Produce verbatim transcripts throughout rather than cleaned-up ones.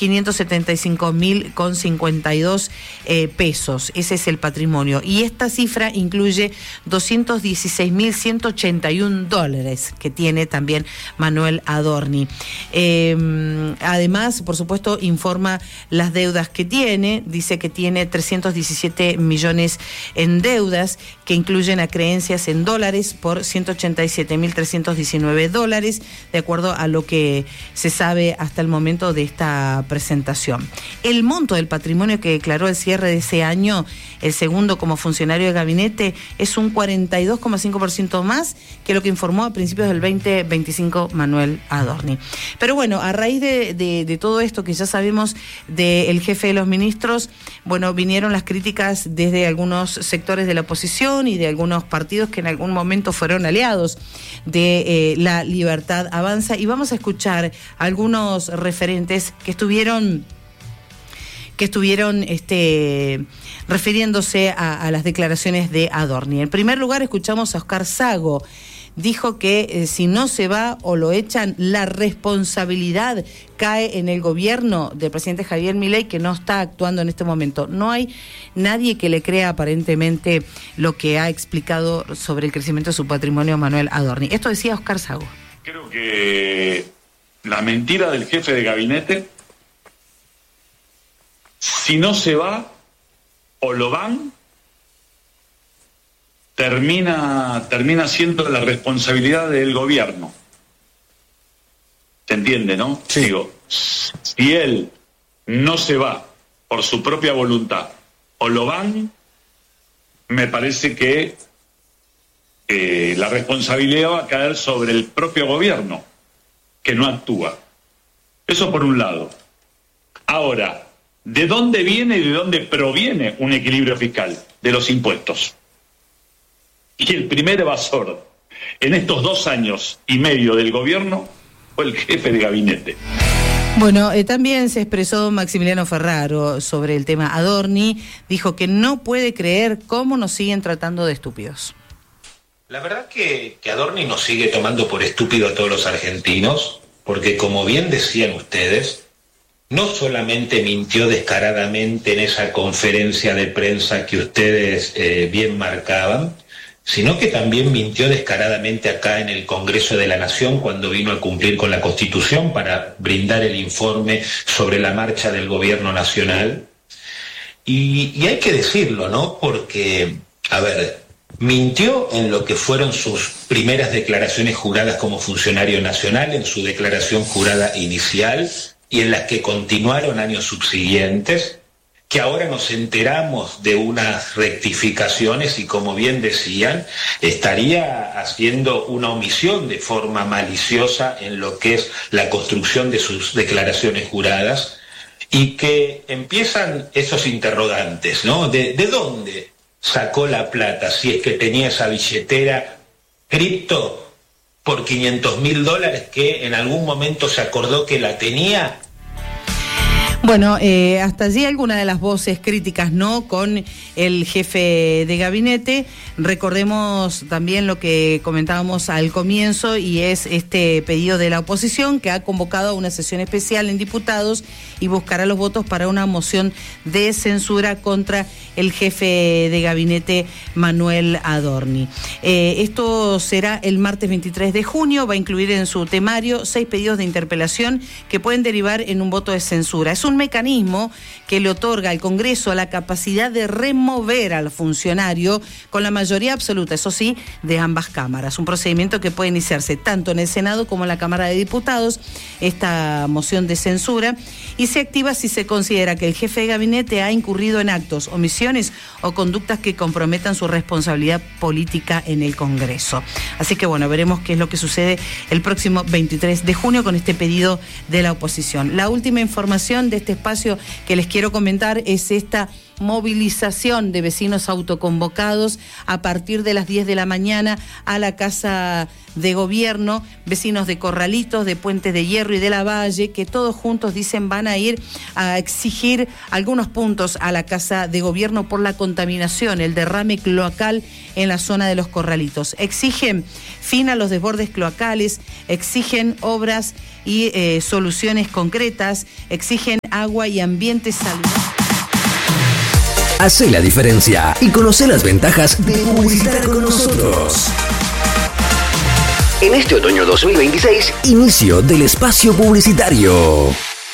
quinientos setenta y cinco mil con cincuenta y dos eh, pesos. Ese es el patrimonio. Y esta cifra incluye doscientos dieciséis mil ciento ochenta y uno dólares que tiene también Manuel Adorni. Eh, además, por supuesto, informa las deudas que tiene. Dice que tiene trescientos diecisiete millones en deudas que incluyen a creencias en dólares por ciento ochenta y siete mil trescientos diecinueve dólares, de acuerdo a lo que se sabe hasta el momento de esta presentación. El monto del patrimonio que declaró el cierre de ese año, el segundo como funcionario de gabinete, es un cuarenta y dos coma cinco por ciento más que lo que informó a principios del veinte veinticinco Manuel Adorni. Pero bueno, a raíz de, de, de todo esto que ya sabemos del jefe de los ministros, bueno, vinieron las críticas desde algunos sectores de la oposición y de algunos partidos que en algún momento fueron aliados de eh, la Libertad Avanza, y vamos a escuchar algunos referentes que estuvieron que estuvieron este, refiriéndose a, a las declaraciones de Adorni. En primer lugar, escuchamos a Oscar Sago. Dijo que eh, si no se va o lo echan, la responsabilidad cae en el gobierno del presidente Javier Milei, que no está actuando en este momento. No hay nadie que le crea aparentemente lo que ha explicado sobre el crecimiento de su patrimonio Manuel Adorni. Esto decía Oscar Sago. Creo que la mentira del jefe de gabinete, si no se va o lo van, termina, termina siendo la responsabilidad del gobierno. ¿Se entiende, no? Sí. Digo, si él no se va por su propia voluntad o lo van, me parece que eh, la responsabilidad va a caer sobre el propio gobierno, que no actúa. Eso por un lado. Ahora, ¿de dónde viene y de dónde proviene un equilibrio fiscal? De los impuestos. Y el primer evasor en estos dos años y medio del gobierno fue el jefe de gabinete. Bueno, eh, también se expresó Maximiliano Ferraro sobre el tema Adorni. Dijo que no puede creer cómo nos siguen tratando de estúpidos. La verdad que, que Adorni nos sigue tomando por estúpido a todos los argentinos, porque como bien decían ustedes, no solamente mintió descaradamente en esa conferencia de prensa que ustedes eh, bien marcaban, sino que también mintió descaradamente acá en el Congreso de la Nación cuando vino a cumplir con la Constitución para brindar el informe sobre la marcha del gobierno nacional. Y, y hay que decirlo, ¿no? Porque, a ver, mintió en lo que fueron sus primeras declaraciones juradas como funcionario nacional, en su declaración jurada inicial y en las que continuaron años subsiguientes, que ahora nos enteramos de unas rectificaciones y, como bien decían, estaría haciendo una omisión de forma maliciosa en lo que es la construcción de sus declaraciones juradas, y que empiezan esos interrogantes, ¿no? ¿De, de dónde sacó la plata si es que tenía esa billetera cripto por quinientos mil dólares que en algún momento se acordó que la tenía? Bueno, eh, hasta allí alguna de las voces críticas, ¿no?, con el jefe de gabinete. Recordemos también lo que comentábamos al comienzo, y es este pedido de la oposición, que ha convocado a una sesión especial en diputados y buscará los votos para una moción de censura contra el jefe de gabinete Manuel Adorni. Eh, esto será el martes veintitrés de junio, va a incluir en su temario seis pedidos de interpelación que pueden derivar en un voto de censura. Es un mecanismo que le otorga al Congreso la capacidad de remover al funcionario con la mayoría absoluta, eso sí, de ambas cámaras. Un procedimiento que puede iniciarse tanto en el Senado como en la Cámara de Diputados, esta moción de censura, y se activa si se considera que el jefe de gabinete ha incurrido en actos, omisiones o conductas que comprometan su responsabilidad política en el Congreso. Así que bueno, veremos qué es lo que sucede el próximo veintitrés de junio con este pedido de la oposición. La última información de este espacio que les quiero comentar es esta movilización de vecinos autoconvocados a partir de las diez de la mañana a la Casa de Gobierno, vecinos de Corralitos, de Puente de Hierro y de La Valle, que todos juntos dicen van a ir a exigir algunos puntos a la Casa de Gobierno por la contaminación, el derrame cloacal en la zona de los Corralitos. Exigen fin a los desbordes cloacales, exigen obras y eh, soluciones concretas, exigen agua y ambiente saludable. Hacé la diferencia y conoce las ventajas de publicitar con nosotros. En este otoño dos mil veintiséis, inicio del espacio publicitario.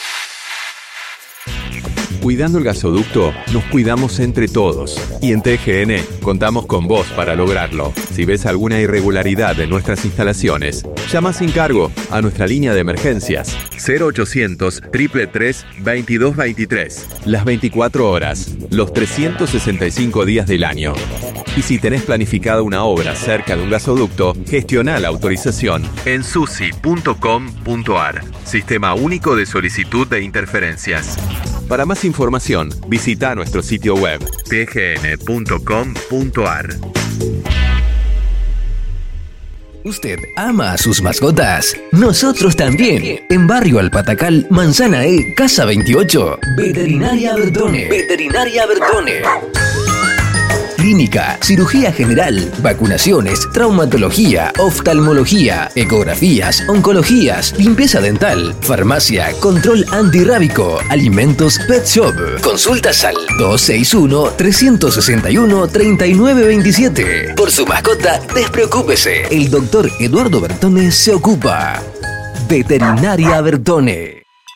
Cuidando el gasoducto, nos cuidamos entre todos. Y en T G N contamos con vos para lograrlo. Si ves alguna irregularidad en nuestras instalaciones, llama sin cargo a nuestra línea de emergencias cero ochocientos, tres tres tres, veintidós veintitrés. Las veinticuatro horas, los trescientos sesenta y cinco días del año. Y si tenés planificada una obra cerca de un gasoducto, gestiona la autorización en susi punto com punto ar. Sistema único de solicitud de interferencias. Para más información, visita nuestro sitio web t g n punto com punto ar. ¿Usted ama a sus mascotas? Nosotros también. En Barrio Alpatacal, Manzana E, Casa veintiocho. Veterinaria Bertone. Veterinaria Bertone. Clínica, cirugía general, vacunaciones, traumatología, oftalmología, ecografías, oncologías, limpieza dental, farmacia, control antirrábico, alimentos, pet shop. Consultas al dos seis uno, tres seis uno, tres nueve dos siete. Por su mascota, despreocúpese. El doctor Eduardo Bertone se ocupa. Veterinaria Bertone.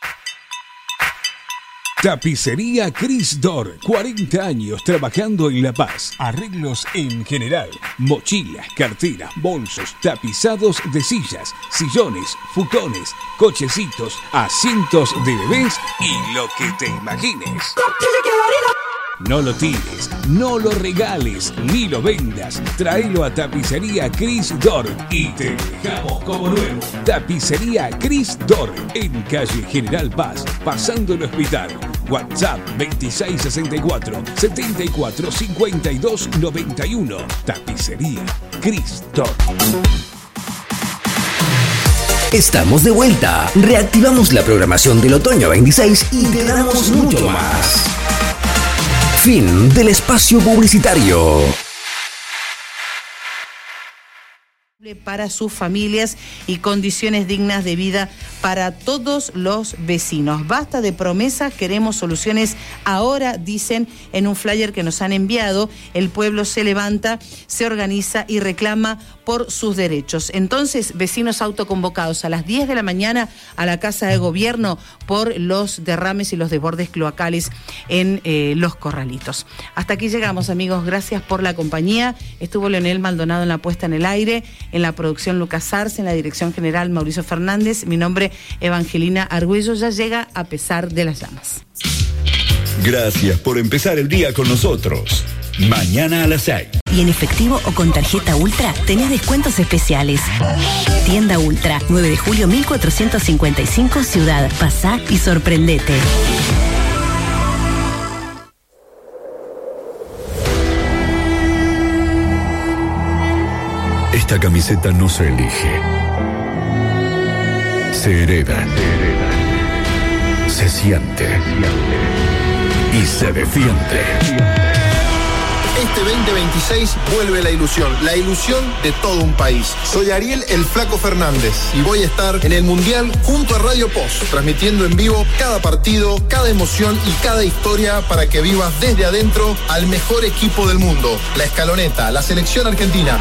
Tapicería Cris Dor, cuarenta años trabajando en La Paz. Arreglos en general, mochilas, carteras, bolsos, tapizados de sillas, sillones, futones, cochecitos, asientos de bebés y lo que te imagines. No lo tires, no lo regales, ni lo vendas. Tráelo a Tapicería Cris Dor y te dejamos como nuevo. Tapicería Cris Dor, en calle General Paz, pasando el hospital. WhatsApp veintiséis sesenta y cuatro, setenta y cuatro cincuenta y dos noventa y uno. Tapicería Cris Dor. Estamos de vuelta. Reactivamos la programación del otoño veintiséis y te damos mucho más. Fin del espacio publicitario. Para sus familias y condiciones dignas de vida para todos los vecinos. Basta de promesas, queremos soluciones ahora, dicen en un flyer que nos han enviado. El pueblo se levanta, se organiza y reclama por sus derechos. Entonces, vecinos autoconvocados a las diez de la mañana a la Casa de Gobierno por los derrames y los desbordes cloacales en eh, Los Corralitos. Hasta aquí llegamos, amigos. Gracias por la compañía. Estuvo Leonel Maldonado en la puesta en el aire, en la producción Lucas Arce, en la dirección general Mauricio Fernández. Mi nombre, Evangelina Argüello, ya llega a pesar de las llamas. Gracias por empezar el día con nosotros. Mañana a las seis. Y en efectivo o con tarjeta Ultra tenés descuentos especiales. Tienda Ultra, nueve de julio mil cuatrocientos cincuenta y cinco, Ciudad. Pasá y sorprendete. Esta camiseta no se elige. Se hereda. Se siente. Y se defiende. Este veinte veintiséis vuelve la ilusión, la ilusión de todo un país. Soy Ariel el Flaco Fernández y voy a estar en el Mundial junto a Radio Post, transmitiendo en vivo cada partido, cada emoción y cada historia para que vivas desde adentro al mejor equipo del mundo, la Escaloneta, la selección argentina.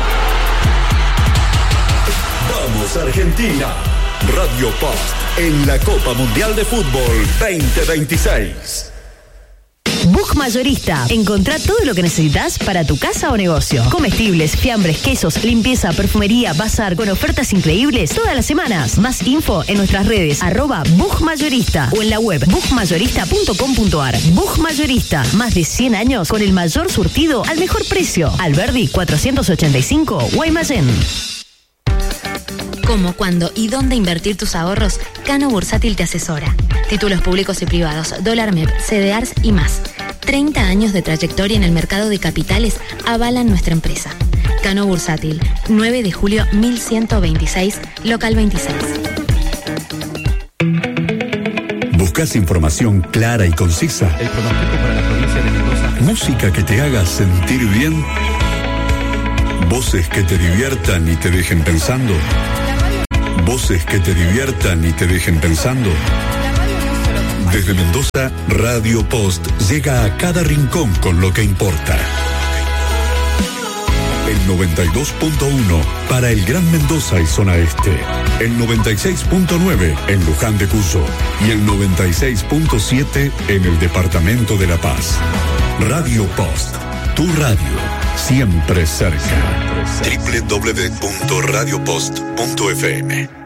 ¡Vamos Argentina! Radio Post en la Copa Mundial de Fútbol veinte veintiséis. Bug Mayorista. Encontrá todo lo que necesitas para tu casa o negocio. Comestibles, fiambres, quesos, limpieza, perfumería, bazar, con ofertas increíbles todas las semanas. Más info en nuestras redes, arroba Bug Mayorista o en la web bug mayorista punto com punto ar. Bug Mayorista. Más de cien años con el mayor surtido al mejor precio. Alberdi cuatrocientos ochenta y cinco, Guaymallén. Cómo, cuándo y dónde invertir tus ahorros, Cano Bursátil te asesora. Títulos públicos y privados, dólar M E P, C D Rs y más. treinta años de trayectoria en el mercado de capitales avalan nuestra empresa. Cano Bursátil, nueve de julio mil ciento veintiséis, local veintiséis. ¿Buscas información clara y concisa? El pronóstico para la provincia de Mendoza. ¿Música que te haga sentir bien? ¿Voces que te diviertan y te dejen pensando? ¿Voces que te diviertan y te dejen pensando? Desde Mendoza, Radio Post llega a cada rincón con lo que importa. El noventa y dos punto uno para el Gran Mendoza y zona este. El noventa y seis punto nueve en Luján de Cuyo. Y el noventa y seis punto siete en el departamento de La Paz. Radio Post, tu radio, siempre cerca. doble u doble u doble u punto radio post punto f m